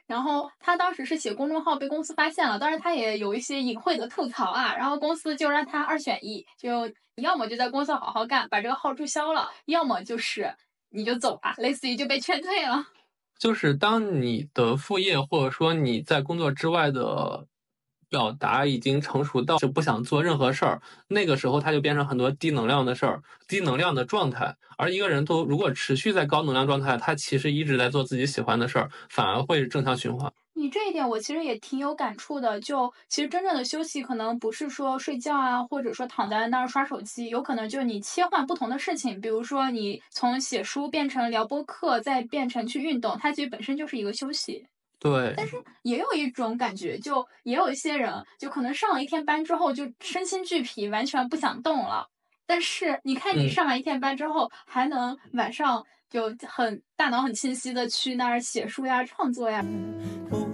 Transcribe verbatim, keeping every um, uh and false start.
然后他当时是写公众号被公司发现了，当然他也有一些隐晦的吐槽啊，然后公司就让他二选一，就要么就在公司好好干，把这个号注销了，要么就是你就走吧，类似于就被劝退了。 就是当你的副业或者说你在工作之外的表达已经成熟到就不想做任何事儿，那个时候它就变成很多低能量的事儿，低能量的状态。而一个人都如果持续在高能量状态，他其实一直在做自己喜欢的事儿，反而会正向循环。 你这一点我其实也挺有感触的，就其实真正的休息可能不是说睡觉啊，或者说躺在那儿刷手机，有可能就是你切换不同的事情，比如说你从写书变成聊播客，再变成去运动，它其实本身就是一个休息。 对， 也有一种感觉，就也有一些人，就可能上了一天班之后就身心俱疲，完全不想动了。但是你看你嗯。 上完一天班之后，还能晚上就很大脑很清晰的去那儿写书呀、创作呀。